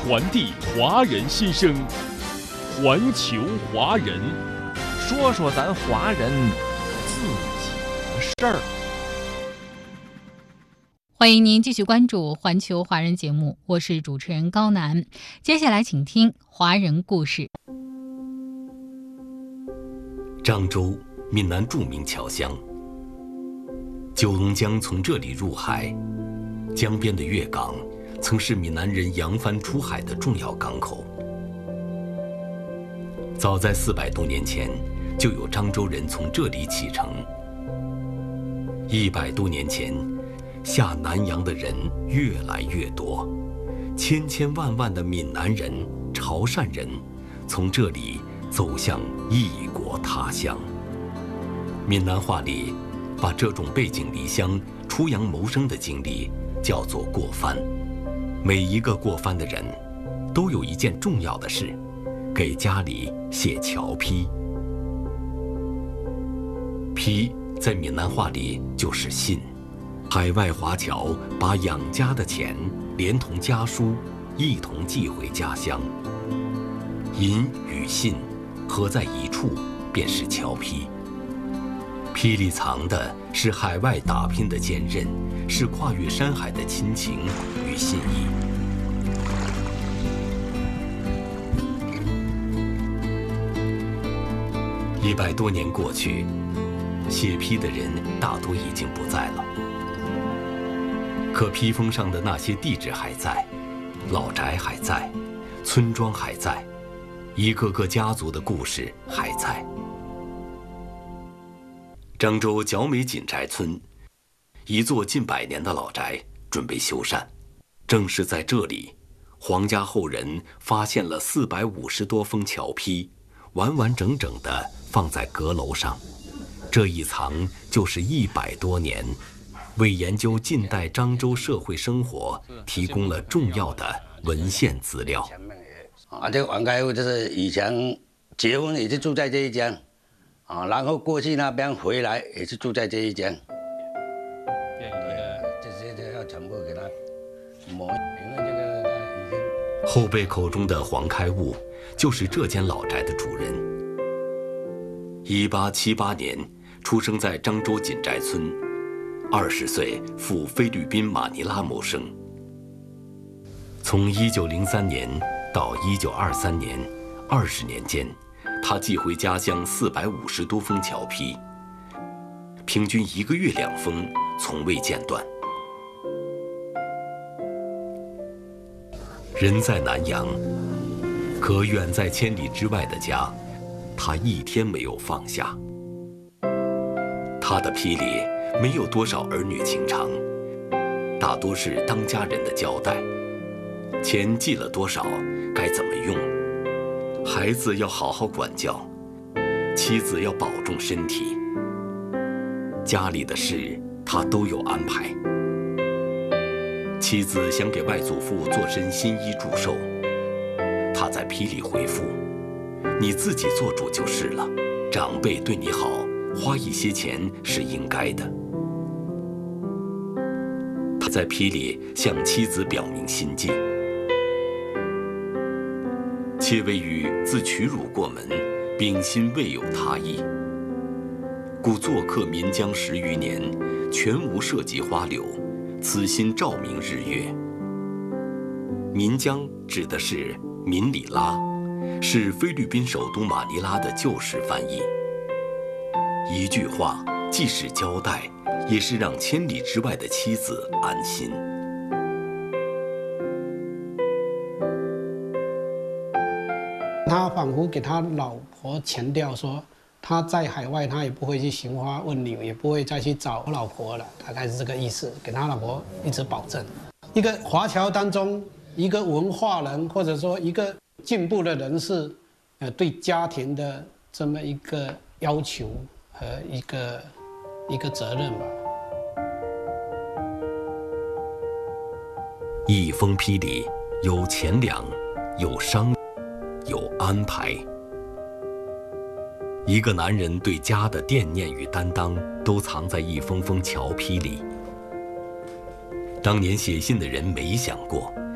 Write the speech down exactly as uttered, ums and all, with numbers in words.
传递华人心声，环球华人， 说说咱华人自己的事儿。 欢迎您继续关注环球华人节目，我是主持人高楠。接下来请听华人故事。 漳州，闽南著名侨乡。九龙江从这里入海，江边的粤港曾是闽南人扬帆出海的重要港口。早在四百多年前，就有漳州人从这里启程。一百多年前，下南洋的人越来越多，千千万万的闽南人、潮汕人从这里走向异国他乡。闽南话里把这种背井离乡、出洋谋生的经历叫做过番。每一个过番的人，都有一件重要的事，给家里写侨批。批在闽南话里就是信。海外华侨把养家的钱连同家书一同寄回家乡，银与信合在一处，便是侨批。批里藏的是海外打拼的坚韧，是跨越山海的亲情与心意。一百多年过去，写批的人大多已经不在了，可批封上的那些地址还在，老宅还在，村庄还在，一个个家族的故事还在。漳州角美锦宅村，一座近百年的老宅准备修缮，正是在这里，黄家后人发现了四百五十多封侨批，完完整整地放在阁楼上。这一藏就是一百多年，为研究近代漳州社会生活提供了重要的文献资料。 啊，这个黄开户就是以前结婚也是住在这一间，啊，然后过去那边回来也是住在这一间。对，这些都要全部给他磨，因为这个已经。 后辈口中的黄开悟，就是这间老宅的主人。一八七八年出生在漳州锦宅村，二十岁赴菲律宾马尼拉谋生。从一九零三年到一九二三年，二十年间，他寄回家乡四百五十多封侨批，平均一个月两封，从未间断。人在南洋，可远在千里之外的家，他一天没有放下。他的批里没有多少儿女情长，大多是当家人的交代。钱寄了多少，该怎么用？孩子要好好管教，妻子要保重身体。家里的事他都有安排。妻子想给外祖父做身新衣祝寿，他在批里回复：你自己做主就是了，长辈对你好，花一些钱是应该的。他在批里向妻子表明心迹：妾未与自取辱过门，秉心未有他意，故做客岷江十余年，全无涉及花柳，此心照明日月。岷江指的是明里拉，是菲律宾首都马尼拉的旧时翻译。一句话，既是交代，也是让千里之外的妻子安心。 他仿佛给他老婆强调说，他在海外他也不会去寻花问柳，也不会再去找老婆了，大概是这个意思，给他老婆一直保证。一个华侨当中，一个文化人或者说一个进步的人士，呃，对家庭的这么一个要求和一个一个责任吧。 一封批里有钱粮，有商，有安排。一个男人对家的惦念与担当，都藏在一封封侨批里。当年写信的人没想过，